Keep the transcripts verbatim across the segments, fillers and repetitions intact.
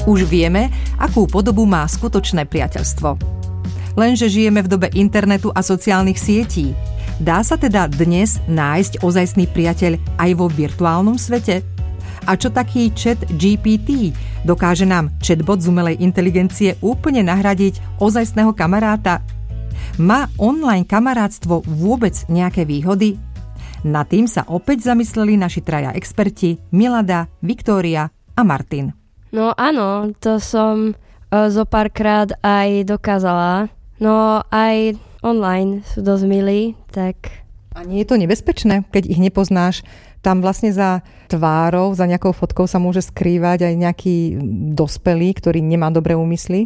Už vieme, akú podobu má skutočné priateľstvo. Lenže žijeme v dobe internetu a sociálnych sietí. Dá sa teda dnes nájsť ozajstný priateľ aj vo virtuálnom svete? A čo taký chat G P T? Dokáže nám chatbot z umelej inteligencie úplne nahradiť ozajstného kamaráta? Má online kamarátstvo vôbec nejaké výhody? Nad tým sa opäť zamysleli naši traja experti Milada, Viktória a Martin. No áno, to som uh, zo párkrát aj dokázala. No aj online sú dosť milí, tak... A nie je to nebezpečné, keď ich nepoznáš? Tam vlastne za tvárou, za nejakou fotkou sa môže skrývať aj nejaký dospelý, ktorý nemá dobré úmysly?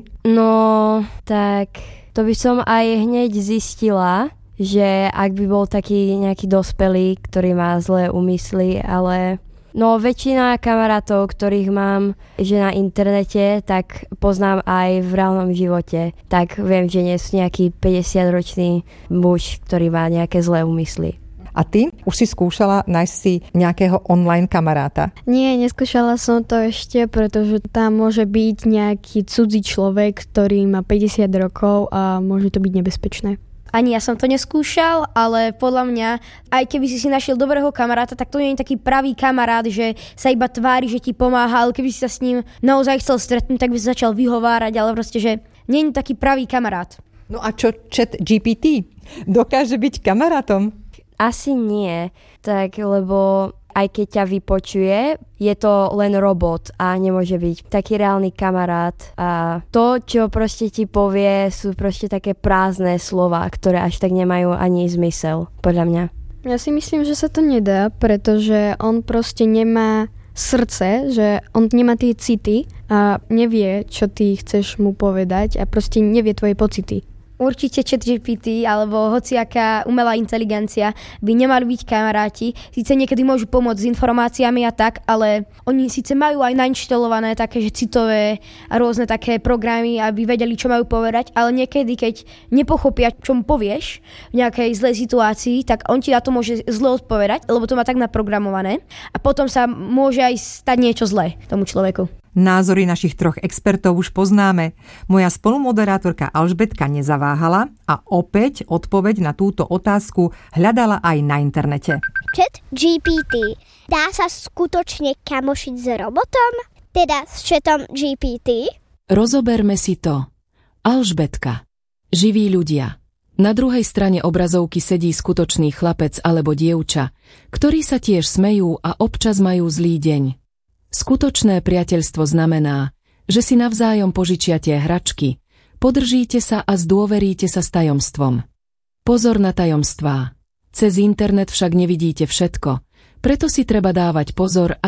No, tak to by som aj hneď zistila, že ak by bol taký nejaký dospelý, ktorý má zlé úmysly, ale... No väčšina kamarátov, ktorých mám že na internete, tak poznám aj v reálnom živote. Tak viem, že nie sú nejaký päťdesiatročný muž, ktorý má nejaké zlé úmysly. A ty? Už si skúšala nájsť si nejakého online kamaráta? Nie, neskúšala som to ešte, pretože tam môže byť nejaký cudzí človek, ktorý má päťdesiat rokov a môže to byť nebezpečné. Ani ja som to neskúšal, ale podľa mňa, aj keby si si našiel dobrého kamaráta, tak to nie je taký pravý kamarát, že sa iba tvári, že ti pomáha, ale keby si sa s ním naozaj chcel stretnúť, tak by si začal vyhovárať, ale proste, že nie je taký pravý kamarát. No a čo chat G P T? Dokáže byť kamarátom? Asi nie, tak lebo aj keď ťa vypočuje, je to len robot a nemôže byť taký reálny kamarát. A to, čo proste ti povie, sú proste také prázdne slova, ktoré až tak nemajú ani zmysel, podľa mňa. Ja si myslím, že sa to nedá, pretože on proste nemá srdce, že on nemá tie city a nevie, čo ty chceš mu povedať a proste nevie tvoje pocity. Určite chat G P T alebo hociaká umelá inteligencia by nemali byť kamaráti. Síce niekedy môžu pomôcť s informáciami a tak, ale oni síce majú aj nainštalované také, že citové a rôzne také programy, aby vedeli, čo majú povedať, ale niekedy, keď nepochopia, čo mu povieš v nejakej zlej situácii, tak on ti na to môže zle odpovedať, lebo to má tak naprogramované a potom sa môže aj stať niečo zlé tomu človeku. Názory našich troch expertov už poznáme. Moja spolumoderátorka Alžbetka nezaváhala a opäť odpoveď na túto otázku hľadala aj na internete. Chat G P T. Dá sa skutočne kamošiť s robotom? Teda s chatom G P T? Rozoberme si to. Alžbetka. Živí ľudia. Na druhej strane obrazovky sedí skutočný chlapec alebo dievča, ktorí sa tiež smejú a občas majú zlý deň. Skutočné priateľstvo znamená, že si navzájom požičiate hračky, podržíte sa a zdôveríte sa s tajomstvom. Pozor na tajomstvá. Cez internet však nevidíte všetko, preto si treba dávať pozor